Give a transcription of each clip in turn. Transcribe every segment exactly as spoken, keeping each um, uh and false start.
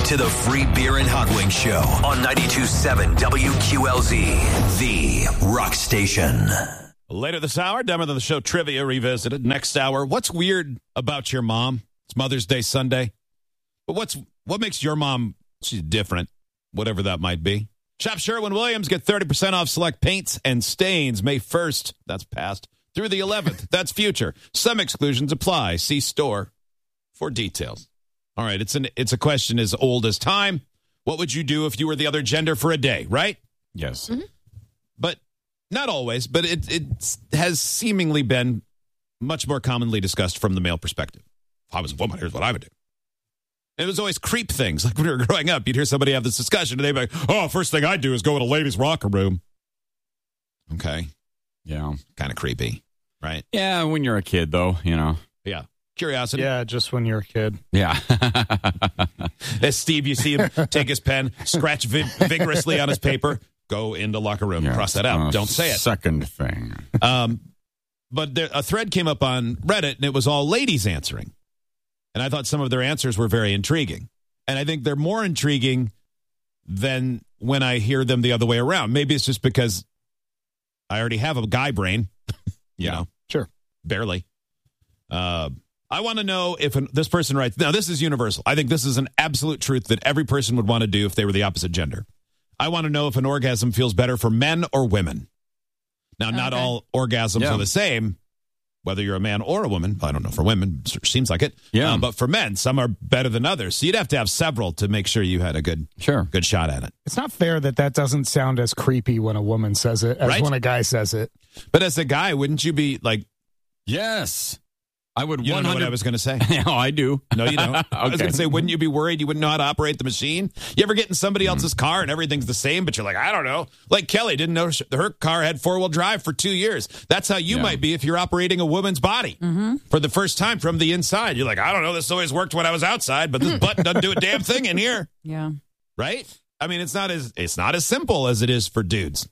to the Free Beer and Hot Wings Show on ninety-two point seven W Q L Z, the rock station. Later this hour, Dumber Than the Show Trivia Revisited. Next hour, what's weird about your mom? It's Mother's Day Sunday. But what's what makes your mom, she's different, whatever that might be. Shop Sherwin-Williams, get thirty percent off select paints and stains May first. That's past. Through the eleventh. That's future. Some exclusions apply. See store for details. All right, it's an it's a question as old as time. What would you do if you were the other gender for a day, right? Yes. Mm-hmm. But not always, but it, it has seemingly been much more commonly discussed from the male perspective. If I was a woman, here's what I would do. And it was always creep things. Like when we were growing up, you'd hear somebody have this discussion, and they'd be like, oh, first thing I'd do is go in a ladies' locker room. Okay. Yeah. Kind of creepy, right? Yeah, when you're a kid, though, you know. Yeah. Curiosity. Yeah, just when you're a kid. Yeah. As Steve, you see him take his pen, scratch vi- vigorously on his paper, go into locker room, Yeah, cross that out. uh, Don't say it. Second thing. Um, but there, a thread came up on Reddit, and it was all ladies answering. And I thought some of their answers were very intriguing. And I think they're more intriguing than when I hear them the other way around. Maybe it's just because I already have a guy brain. you Yeah, know, sure. Barely. Uh, I want to know if an, this person writes, now this is universal. I think this is an absolute truth that every person would want to do if they were the opposite gender. I want to know if an orgasm feels better for men or women. Now, not Okay. all orgasms Yeah. are the same, whether you're a man or a woman. I don't know. For women, it seems like it. Yeah. Uh, but for men, some are better than others. So you'd have to have several to make sure you had a good, Sure. good shot at it. It's not fair that that doesn't sound as creepy when a woman says it as Right? when a guy says it. But as a guy, wouldn't you be like, Yes. I would you don't know what I was going to say? No, I do. No, you don't. I was Okay. going to say, wouldn't you be worried you wouldn't know how to operate the machine? You ever get in somebody else's car and everything's the same, but you're like, I don't know. Like Kelly didn't know sh- her car had four-wheel drive for two years. That's how you Yeah. might be if you're operating a woman's body for the first time from the inside. You're like, I don't know. This always worked when I was outside, but this button doesn't do a damn thing in here. Yeah. Right? I mean, it's not as it's not as simple as it is for dudes.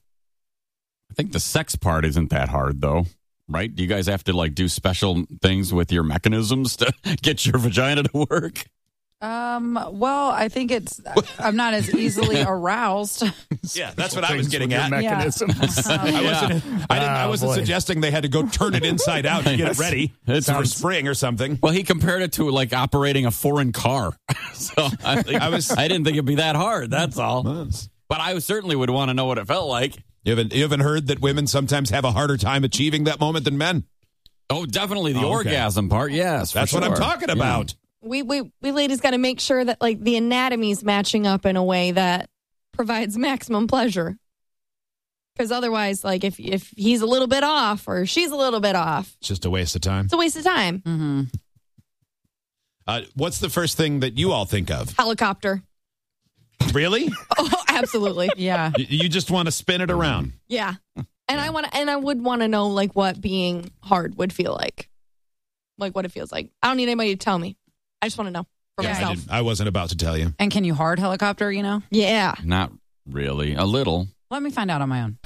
I think the sex part isn't that hard, though. Right? Do you guys have to like do special things with your mechanisms to get your vagina to work? Um. Well, I think it's. I'm not as easily aroused. Yeah, that's what I was Things getting with your at. mechanisms. I wasn't, I, didn't, I Oh, wasn't boy. suggesting they had to go turn it inside out to get it ready It for sounds- spring or something. Well, he compared it to like operating a foreign car. so I, think, I was- I didn't think it'd be that hard. That's all. But I certainly would want to know what it felt like. You haven't, you haven't heard that women sometimes have a harder time achieving that moment than men? Oh, definitely the Oh, okay. orgasm part. Yes, for That's what I'm sure. talking Yeah. about. We we we ladies got to make sure that like the anatomy's matching up in a way that provides maximum pleasure. Because otherwise, like if if he's a little bit off or she's a little bit off, It's just a waste of time. it's a waste of time. Mm-hmm. Uh, what's the first thing that you all think of? Helicopter. Really? Oh, absolutely. Yeah. You- you just want to spin it around. Yeah. And I want to, and I would want to know like what being hard would feel like, like what it feels like. I don't need anybody to tell me. I just want to know for Yeah, I, myself. didn't, I wasn't about to tell you. And can you hard helicopter? You know. Yeah. Not really. A little. Let me find out on my own.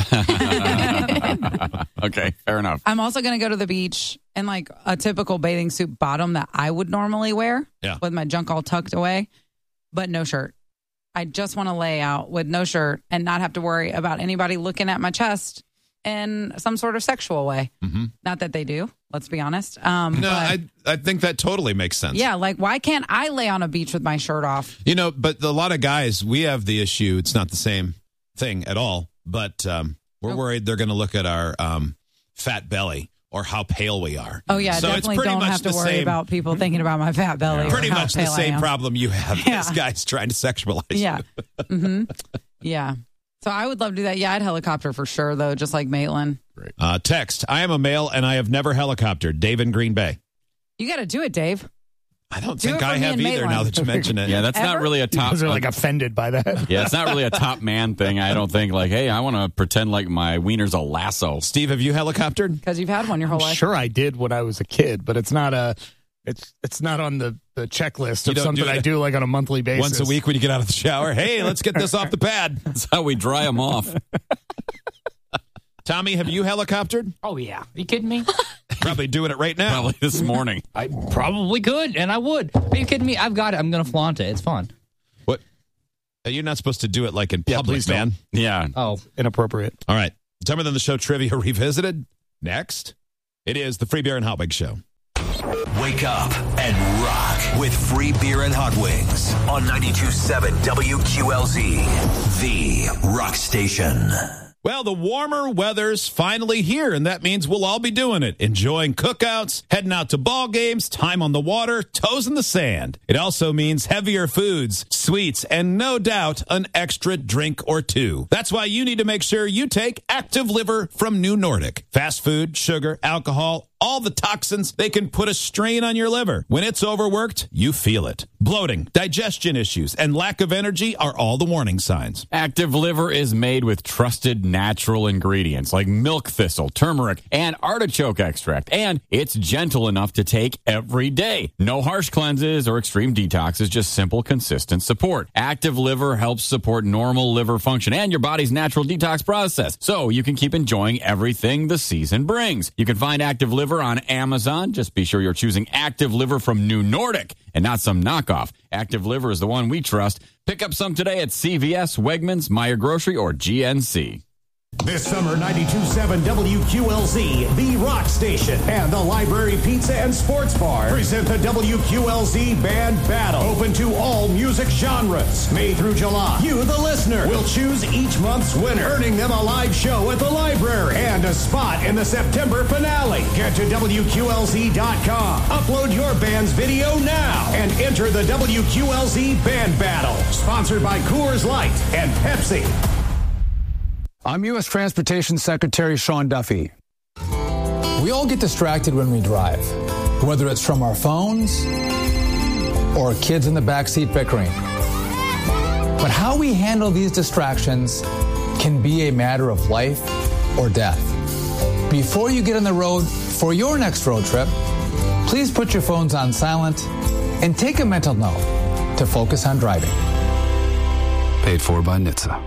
Okay, fair enough. I'm also going to go to the beach in like a typical bathing suit bottom that I would normally wear. Yeah. With my junk all tucked away, but no shirt. I just want to lay out with no shirt and not have to worry about anybody looking at my chest in some sort of sexual way. Mm-hmm. Not that they do. Let's be honest. Um, No, but I I think that totally makes sense. yeah, like why can't I lay on a beach with my shirt off? You know, but a lot of guys, we have the issue. It's not the same thing at all, but um, we're Oh. worried they're going to look at our um, fat belly or how pale we are. Oh yeah, So it's definitely pretty don't much have to the worry same- about people thinking about my fat belly. or Pretty how much the pale I same am. problem you have Yeah. as guys trying to sexualize Yeah. you. hmm Yeah. So I would love to do that. Yeah, I'd helicopter for sure, though, just like Maitland. Uh, text, I am a male and I have never helicoptered. Dave in Green Bay. You got to do it, Dave. I don't Do think it for I me have and either Maitland. now that you mention it. Yeah, that's not Ever? really a You top. guys are like offended by that. Yeah, it's not really a top man thing. I don't think. Like, hey, I want to pretend like my wiener's a lasso. Steve, have you helicoptered? Because you've had one your whole life. Sure, I did when I was a kid, but it's not a. It's it's not on the, the checklist You of don't something do I it do like on a monthly basis. Once a week when you get out of the shower. Hey, let's get this off the pad. That's how we dry them off. Tommy, have you helicoptered? Oh, yeah. Are you kidding me? Probably doing it right now. Probably this morning. I probably could, and I would. Are you kidding me? I've got it. I'm going to flaunt it. It's fun. What You're not supposed to do it like in Yeah, public, please don't. man. Yeah. Oh, inappropriate. All right. Dumber Than the Show Trivia Revisited. Next, it is the Free Beer and Hot Wings Show. Wake up and rock with Free Beer and Hot Wings on ninety-two point seven W Q L Z, the rock station. Well, the warmer weather's finally here, and that means we'll all be doing it. Enjoying cookouts, heading out to ball games, time on the water, toes in the sand. It also means heavier foods, sweets, and no doubt an extra drink or two. That's why you need to make sure you take Active Liver from New Nordic. Fast food, sugar, alcohol, all the toxins, they can put a strain on your liver. When it's overworked, you feel it. Bloating, digestion issues, and lack of energy are all the warning signs. Active Liver is made with trusted natural ingredients like milk thistle, turmeric, and artichoke extract, and it's gentle enough to take every day. No harsh cleanses or extreme detoxes, just simple, consistent support. Active Liver helps support normal liver function and your body's natural detox process, so you can keep enjoying everything the season brings. You can find Active Liver on Amazon. Just be sure you're choosing Active Liver from New Nordic and not some knockoff. Active Liver is the one we trust. Pick up some today at C V S, Wegmans, Meijer Grocery, or G N C. This summer, ninety-two point seven W Q L Z, the rock station, and the Library Pizza and Sports Bar present the W Q L Z Band Battle, open to all music genres. May through July, you, the listener, will choose each month's winner, earning them a live show at the library and a spot in the September finale. Get to W Q L Z dot com, upload your band's video now, and enter the W Q L Z Band Battle, sponsored by Coors Light and Pepsi. I'm U S Transportation Secretary Sean Duffy. We all get distracted when we drive, whether it's from our phones or kids in the backseat bickering. But how we handle these distractions can be a matter of life or death. Before you get on the road for your next road trip, please put your phones on silent and take a mental note to focus on driving. Paid for by N H T S A.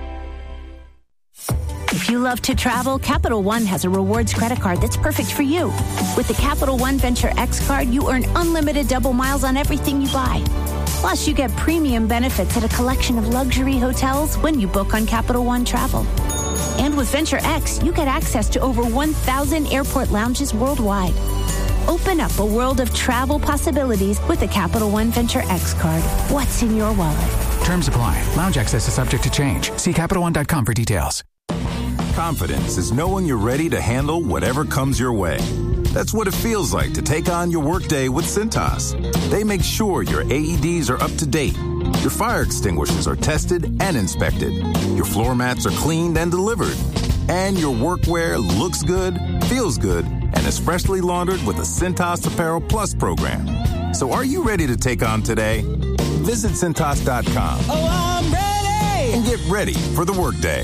If you love to travel, Capital One has a rewards credit card that's perfect for you. With the Capital One Venture X card, you earn unlimited double miles on everything you buy. Plus, you get premium benefits at a collection of luxury hotels when you book on Capital One Travel. And with Venture X, you get access to over one thousand airport lounges worldwide. Open up a world of travel possibilities with the Capital One Venture X card. What's in your wallet? Terms apply. Lounge access is subject to change. See Capital One dot com for details. Confidence is knowing you're ready to handle whatever comes your way. That's what it feels like to take on your workday with Cintas. They make sure your A E Ds are up to date, your fire extinguishers are tested and inspected, your floor mats are cleaned and delivered, and your workwear looks good, feels good, and is freshly laundered with the Cintas Apparel Plus program. So are you ready to take on today? Visit Cintas dot com. Oh, I'm ready! And get ready for the workday.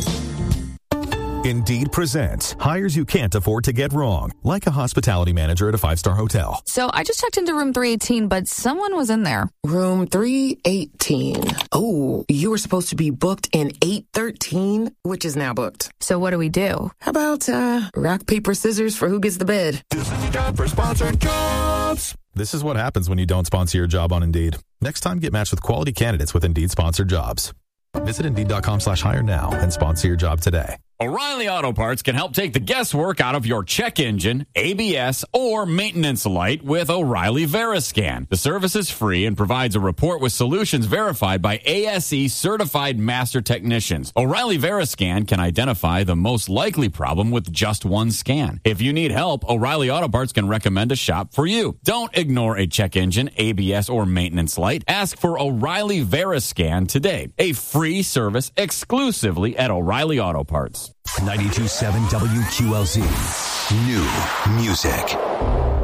Indeed presents hires you can't afford to get wrong, like a hospitality manager at a five-star hotel. So I just checked into room three eighteen, but someone was in there. Room three eighteen. Oh, you were supposed to be booked in eight thirteen, which is now booked. So what do we do? How about uh, rock, paper, scissors for who gets the bed? This is the job for sponsored jobs. This is what happens when you don't sponsor your job on Indeed. Next time, get matched with quality candidates with Indeed sponsored jobs. Visit Indeed.com slash hire now and sponsor your job today. O'Reilly Auto Parts can help take the guesswork out of your check engine, A B S, or maintenance light with O'Reilly Veriscan. The service is free and provides a report with solutions verified by A S E certified master technicians. O'Reilly Veriscan can identify the most likely problem with just one scan. If you need help, O'Reilly Auto Parts can recommend a shop for you. Don't ignore a check engine, A B S, or maintenance light. Ask for O'Reilly Veriscan today. A free service exclusively at O'Reilly Auto Parts. ninety-two point seven W Q L Z. New music.